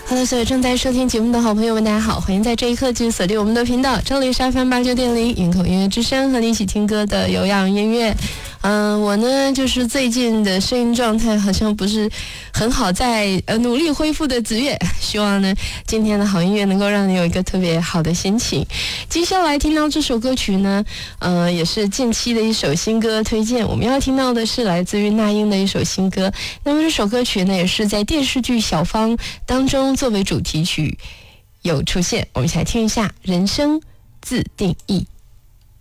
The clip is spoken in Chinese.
Hello， 所有正在收听节目的好朋友们，大家好，欢迎在这一刻继续锁定我们的频道，这里是 FM89.0营口音乐之声，和你一起听歌的有氧音乐。我呢就是最近的声音状态好像不是很好，在努力恢复的子月，希望呢今天的好音乐能够让你有一个特别好的心情。接下来听到这首歌曲呢，也是近期的一首新歌推荐，我们要听到的是来自于那英的一首新歌。那么这首歌曲呢也是在电视剧《小芳》当中作为主题曲有出现，我们一起来听一下《人生自定义》。